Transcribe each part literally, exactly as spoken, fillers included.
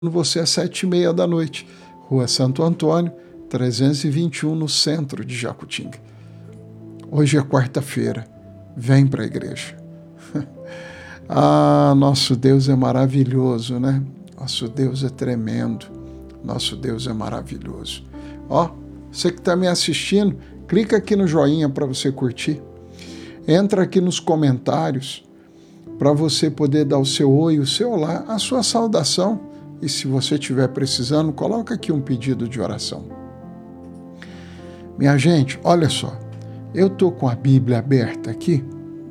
você às sete e meia da noite, Rua Santo Antônio, trezentos e vinte e um, no centro de Jacutinga. Hoje é quarta-feira, vem para a igreja. Ah, nosso Deus é maravilhoso, né? Nosso Deus é tremendo, nosso Deus é maravilhoso. Ó, você que está me assistindo, clica aqui no joinha para você curtir. Entra aqui nos comentários para você poder dar o seu oi, o seu olá, a sua saudação. E se você estiver precisando, coloca aqui um pedido de oração. Minha gente, olha só, eu estou com a Bíblia aberta aqui.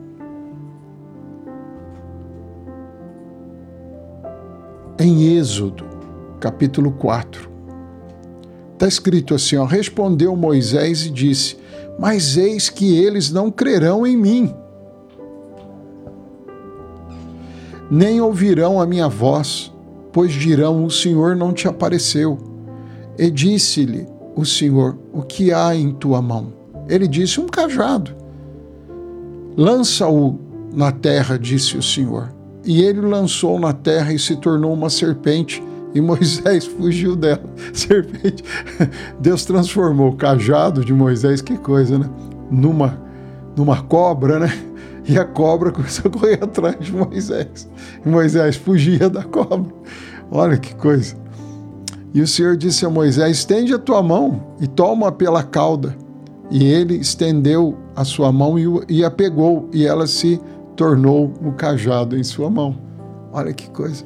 Em Êxodo, capítulo quatro. Está escrito assim, ó, respondeu Moisés e disse, mas eis que eles não crerão em mim, nem ouvirão a minha voz, pois dirão, o Senhor não te apareceu. E disse-lhe o Senhor, o que há em tua mão? Ele disse, um cajado. Lança-o na terra, disse o Senhor. E ele lançou na terra e se tornou uma serpente, e Moisés fugiu dela. Serpente. Deus transformou o cajado de Moisés, que coisa, né? Numa, numa cobra, né? E a cobra começou a correr atrás de Moisés. E Moisés fugia da cobra. Olha que coisa. E o Senhor disse a Moisés, estende a tua mão e toma pela cauda. E ele estendeu a sua mão e a pegou, e ela se tornou o cajado em sua mão. Olha que coisa.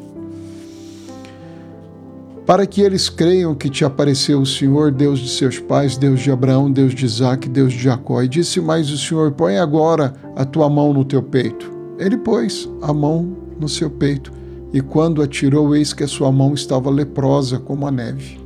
Para que eles creiam que te apareceu o Senhor, Deus de seus pais, Deus de Abraão, Deus de Isaque, Deus de Jacó. E disse mais o Senhor, põe agora a tua mão no teu peito. Ele pôs a mão no seu peito, e quando a tirou, eis que a sua mão estava leprosa como a neve.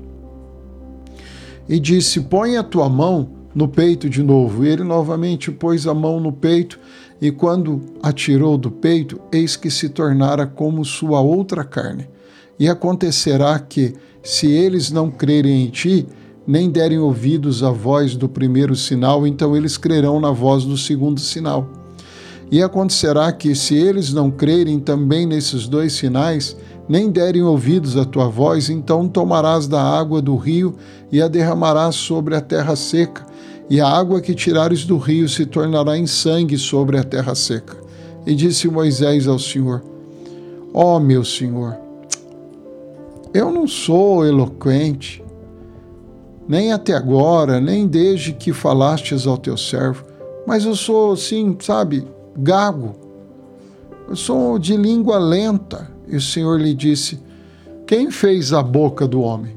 E disse, põe a tua mão no peito de novo. E ele novamente pôs a mão no peito, e quando a tirou do peito, eis que se tornara como sua outra carne. E acontecerá que, se eles não crerem em ti, nem derem ouvidos à voz do primeiro sinal, então eles crerão na voz do segundo sinal. E acontecerá que, se eles não crerem também nesses dois sinais, nem derem ouvidos à tua voz, então tomarás da água do rio e a derramarás sobre a terra seca, e a água que tirares do rio se tornará em sangue sobre a terra seca. E disse Moisés ao Senhor, ó meu Senhor, eu não sou eloquente, nem até agora, nem desde que falastes ao teu servo, mas eu sou, assim, sabe, gago. Eu sou de língua lenta. E o Senhor lhe disse, quem fez a boca do homem?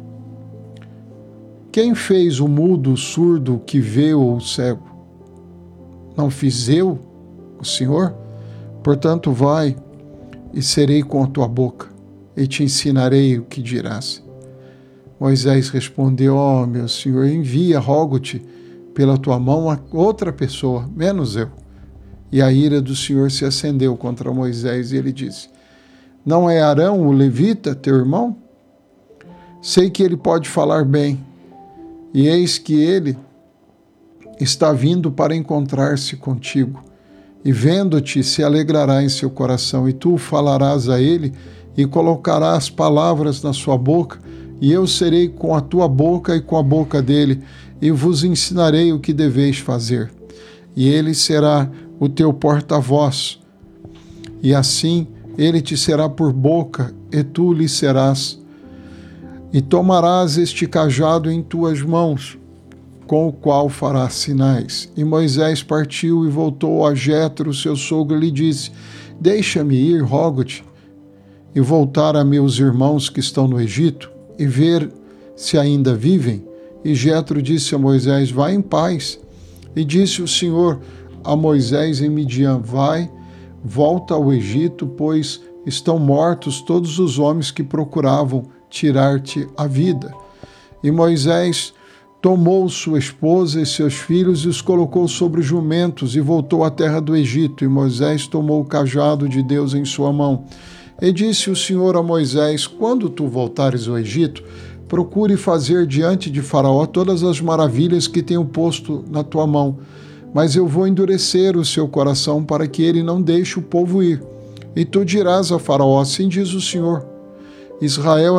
Quem fez o mudo, o surdo, o que vê ou o cego? Não fiz eu, o Senhor? Portanto, vai e serei com a tua boca, e te ensinarei o que dirás. Moisés respondeu, ó, oh, meu Senhor, envia, rogo-te, pela tua mão a outra pessoa, menos eu. E a ira do Senhor se acendeu contra Moisés, e ele disse, não é Arão, o levita, teu irmão? Sei que ele pode falar bem, e eis que ele está vindo para encontrar-se contigo, e vendo-te se alegrará em seu coração, e tu falarás a ele, e colocarás palavras na sua boca, e eu serei com a tua boca e com a boca dele, e vos ensinarei o que deveis fazer. E ele será o teu porta-voz, e assim ele te será por boca, e tu lhe serás. E tomarás este cajado em tuas mãos, com o qual farás sinais. E Moisés partiu e voltou a Jetro, seu sogro, e lhe disse, deixa-me ir, rogo-te, e voltar a meus irmãos que estão no Egito, e ver se ainda vivem. E Jetro disse a Moisés, vai em paz. E disse o Senhor a Moisés em Midian, vai, volta ao Egito, pois estão mortos todos os homens que procuravam tirar-te a vida. E Moisés tomou sua esposa e seus filhos e os colocou sobre jumentos e voltou à terra do Egito. E Moisés tomou o cajado de Deus em sua mão. E disse o Senhor a Moisés, quando tu voltares ao Egito, procure fazer diante de Faraó todas as maravilhas que tenho posto na tua mão, mas eu vou endurecer o seu coração para que ele não deixe o povo ir. E tu dirás a Faraó, assim diz o Senhor, Israel